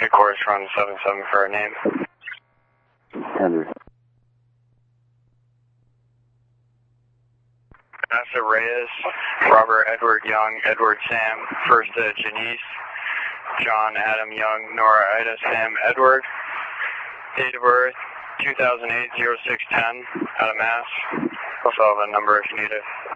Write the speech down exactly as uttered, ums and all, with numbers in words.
course, run seven seven for a name. Andrew. Vanessa Reyes, Robert Edward Young, Edward Sam, first to Janice, John Adam Young, Nora Ida Sam Edward, date of birth two thousand eight, oh six ten, out of Mass. Also have a number if you need it.